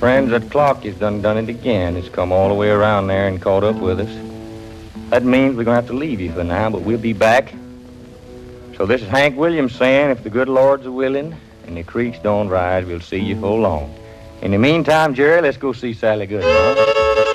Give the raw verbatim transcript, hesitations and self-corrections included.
friends, that clock has done done it again. It's come all the way around there and caught up with us. That means we're going to have to leave you for now, but we'll be back. So this is Hank Williams saying, if the good Lord's a willing and the creeks don't rise, we'll see you for long. In the meantime, Jerry, let's go see Sally Goodman, huh?